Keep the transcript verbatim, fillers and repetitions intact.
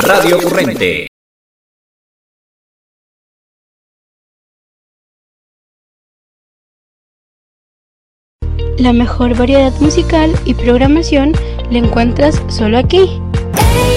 Radio Ocurrente. La mejor variedad musical y programación la encuentras solo aquí.